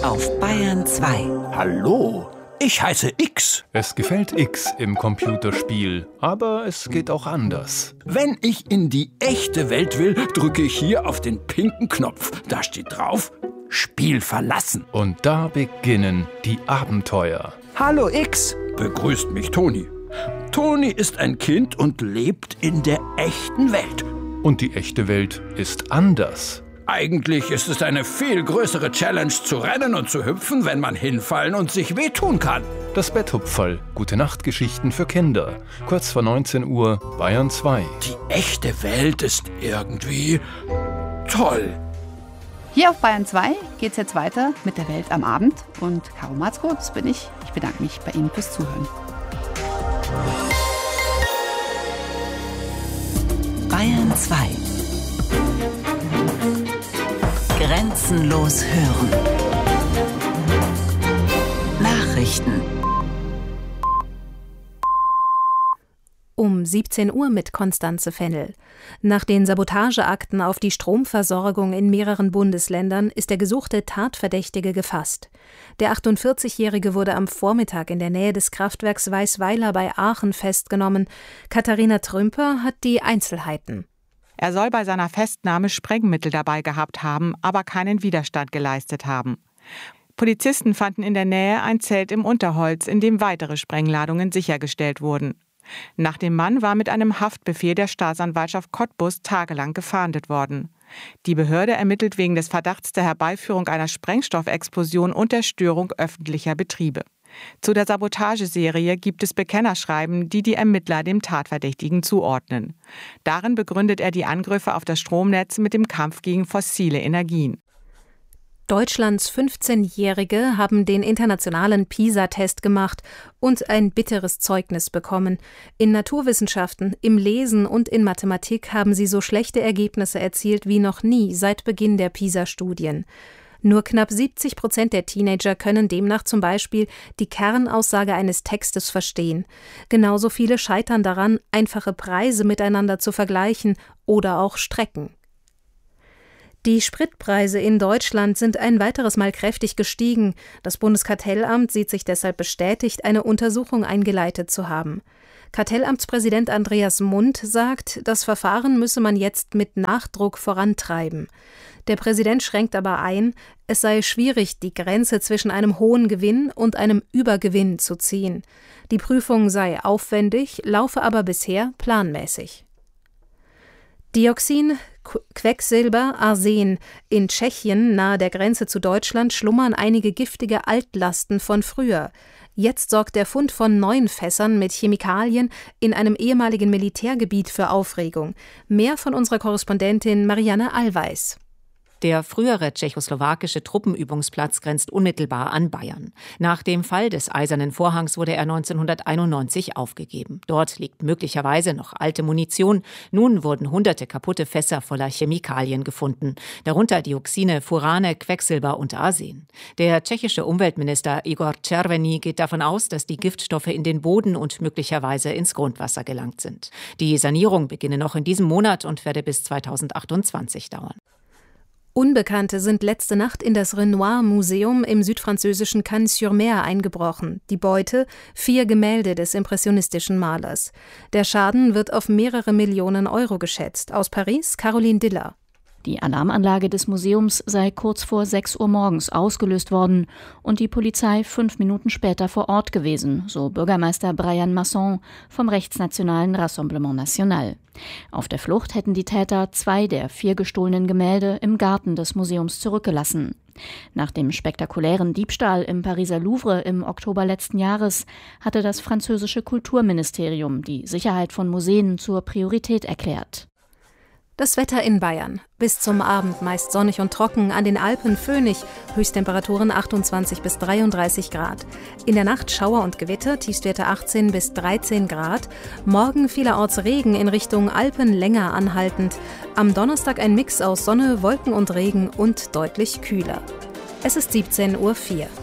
auf Bayern 2. Hallo, ich heiße X. Es gefällt X im Computerspiel, aber es geht auch anders. Wenn ich in die echte Welt will, drücke ich hier auf den pinken Knopf. Da steht drauf, Spiel verlassen. Und da beginnen die Abenteuer. Hallo X, begrüßt mich Toni. Toni ist ein Kind und lebt in der echten Welt. Und die echte Welt ist anders. Eigentlich ist es eine viel größere Challenge zu rennen und zu hüpfen, wenn man hinfallen und sich wehtun kann. Das Betthupferl, Gute-Nacht-Geschichten für Kinder. Kurz vor 19 Uhr, Bayern 2. Die echte Welt ist irgendwie toll. Hier auf Bayern 2 geht's jetzt weiter mit der Welt am Abend. Und Caro Matzko, das bin ich. Ich bedanke mich bei Ihnen fürs Zuhören. Bayern 2. Grenzenlos hören. Nachrichten. Um 17 Uhr mit Konstanze Fennel. Nach den Sabotageakten auf die Stromversorgung in mehreren Bundesländern ist der gesuchte Tatverdächtige gefasst. Der 48-Jährige wurde am Vormittag in der Nähe des Kraftwerks Weißweiler bei Aachen festgenommen. Katharina Trümper hat die Einzelheiten. Er soll bei seiner Festnahme Sprengmittel dabei gehabt haben, aber keinen Widerstand geleistet haben. Polizisten fanden in der Nähe ein Zelt im Unterholz, in dem weitere Sprengladungen sichergestellt wurden. Nach dem Mann war mit einem Haftbefehl der Staatsanwaltschaft Cottbus tagelang gefahndet worden. Die Behörde ermittelt wegen des Verdachts der Herbeiführung einer Sprengstoffexplosion und der Störung öffentlicher Betriebe. Zu der Sabotageserie gibt es Bekennerschreiben, die die Ermittler dem Tatverdächtigen zuordnen. Darin begründet er die Angriffe auf das Stromnetz mit dem Kampf gegen fossile Energien. Deutschlands 15-Jährige haben den internationalen PISA-Test gemacht und ein bitteres Zeugnis bekommen. In Naturwissenschaften, im Lesen und in Mathematik haben sie so schlechte Ergebnisse erzielt wie noch nie seit Beginn der PISA-Studien. Nur knapp 70% der Teenager können demnach zum Beispiel die Kernaussage eines Textes verstehen. Genauso viele scheitern daran, einfache Preise miteinander zu vergleichen oder auch Strecken. Die Spritpreise in Deutschland sind ein weiteres Mal kräftig gestiegen. Das Bundeskartellamt sieht sich deshalb bestätigt, eine Untersuchung eingeleitet zu haben. Kartellamtspräsident Andreas Mund sagt, das Verfahren müsse man jetzt mit Nachdruck vorantreiben. Der Präsident schränkt aber ein, es sei schwierig, die Grenze zwischen einem hohen Gewinn und einem Übergewinn zu ziehen. Die Prüfung sei aufwendig, laufe aber bisher planmäßig. Dioxin, Quecksilber, Arsen. In Tschechien, nahe der Grenze zu Deutschland, schlummern einige giftige Altlasten von früher. Jetzt sorgt der Fund von neuen Fässern mit Chemikalien in einem ehemaligen Militärgebiet für Aufregung. Mehr von unserer Korrespondentin Marianne Allweis. Der frühere tschechoslowakische Truppenübungsplatz grenzt unmittelbar an Bayern. Nach dem Fall des Eisernen Vorhangs wurde er 1991 aufgegeben. Dort liegt möglicherweise noch alte Munition. Nun wurden hunderte kaputte Fässer voller Chemikalien gefunden, darunter Dioxine, Furane, Quecksilber und Arsen. Der tschechische Umweltminister Igor Červený geht davon aus, dass die Giftstoffe in den Boden und möglicherweise ins Grundwasser gelangt sind. Die Sanierung beginne noch in diesem Monat und werde bis 2028 dauern. Unbekannte sind letzte Nacht in das Renoir-Museum im südfranzösischen Cannes-sur-Mer eingebrochen. Die Beute: 4 Gemälde des impressionistischen Malers. Der Schaden wird auf mehrere Millionen Euro geschätzt. Aus Paris, Caroline Diller. Die Alarmanlage des Museums sei kurz vor 6 Uhr morgens ausgelöst worden und die Polizei 5 Minuten später vor Ort gewesen, so Bürgermeister Brian Masson vom rechtsnationalen Rassemblement National. Auf der Flucht hätten die Täter 2 der 4 gestohlenen Gemälde im Garten des Museums zurückgelassen. Nach dem spektakulären Diebstahl im Pariser Louvre im Oktober letzten Jahres hatte das französische Kulturministerium die Sicherheit von Museen zur Priorität erklärt. Das Wetter in Bayern. Bis zum Abend meist sonnig und trocken, an den Alpen föhnig, Höchsttemperaturen 28 bis 33 Grad. In der Nacht Schauer und Gewitter, Tiefstwerte 18 bis 13 Grad. Morgen vielerorts Regen in Richtung Alpen länger anhaltend. Am Donnerstag ein Mix aus Sonne, Wolken und Regen und deutlich kühler. Es ist 17:04 Uhr.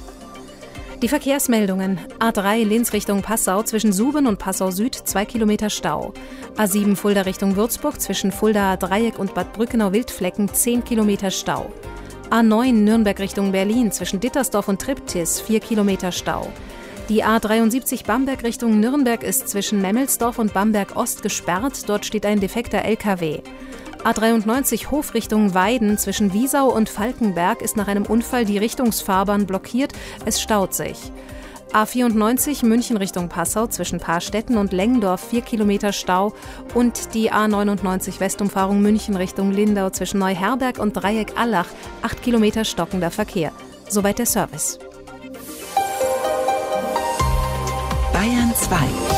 Die Verkehrsmeldungen: A3 Linz Richtung Passau zwischen Suben und Passau Süd 2 Kilometer Stau. A7 Fulda Richtung Würzburg zwischen Fulda Dreieck und Bad Brückenau-Wildflecken 10 Kilometer Stau. A9 Nürnberg Richtung Berlin zwischen Dittersdorf und Triptis 4 Kilometer Stau. Die A73 Bamberg Richtung Nürnberg ist zwischen Memmelsdorf und Bamberg Ost gesperrt, dort steht ein defekter LKW. A93 Hof Richtung Weiden zwischen Wiesau und Falkenberg ist nach einem Unfall die Richtungsfahrbahn blockiert, es staut sich. A94 München Richtung Passau zwischen Paarstetten und Lengdorf 4 Kilometer Stau und die A99 Westumfahrung München Richtung Lindau zwischen Neuherberg und Dreieck Allach 8 Kilometer stockender Verkehr. Soweit der Service. Bayern 2.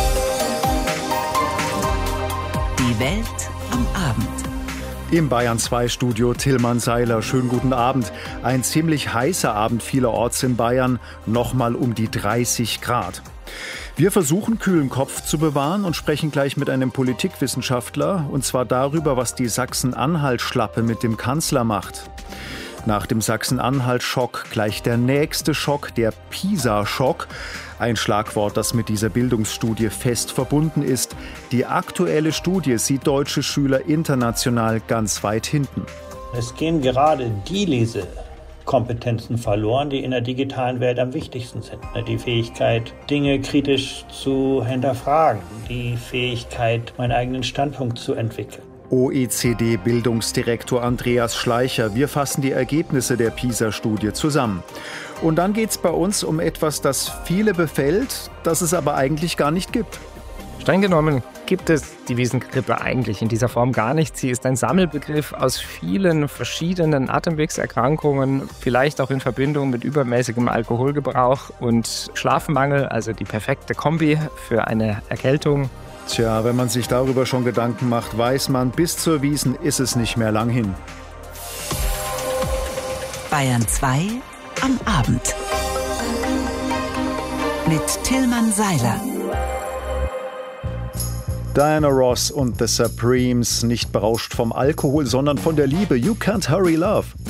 Die Welt am Abend. Im Bayern 2 Studio Tilman Seiler. Schönen guten Abend. Ein ziemlich heißer Abend vielerorts in Bayern. Nochmal um die 30 Grad. Wir versuchen, kühlen Kopf zu bewahren und sprechen gleich mit einem Politikwissenschaftler. Und zwar darüber, was die Sachsen-Anhalt-Schlappe mit dem Kanzler macht. Nach dem Sachsen-Anhalt-Schock gleich der nächste Schock, der PISA-Schock. Ein Schlagwort, das mit dieser Bildungsstudie fest verbunden ist. Die aktuelle Studie sieht deutsche Schüler international ganz weit hinten. Es gehen gerade die Lesekompetenzen verloren, die in der digitalen Welt am wichtigsten sind. Die Fähigkeit, Dinge kritisch zu hinterfragen, die Fähigkeit, meinen eigenen Standpunkt zu entwickeln. OECD-Bildungsdirektor Andreas Schleicher. Wir fassen die Ergebnisse der PISA-Studie zusammen. Und dann geht es bei uns um etwas, das viele befällt, das es aber eigentlich gar nicht gibt. Streng genommen gibt es die Wiesengrippe eigentlich in dieser Form gar nicht. Sie ist ein Sammelbegriff aus vielen verschiedenen Atemwegserkrankungen, vielleicht auch in Verbindung mit übermäßigem Alkoholgebrauch und Schlafmangel, also die perfekte Kombi für eine Erkältung. Tja, wenn man sich darüber schon Gedanken macht, weiß man, bis zur Wiesn ist es nicht mehr lang hin. Bayern 2 am Abend. Mit Tilman Seiler. Diana Ross und The Supremes, nicht berauscht vom Alkohol, sondern von der Liebe. You Can't Hurry Love.